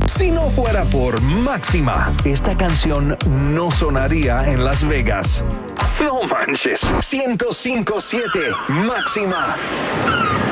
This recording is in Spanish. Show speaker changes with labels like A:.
A: Si no fuera por Máxima, esta canción no sonaría en Las Vegas. No manches. 105.7 Máxima.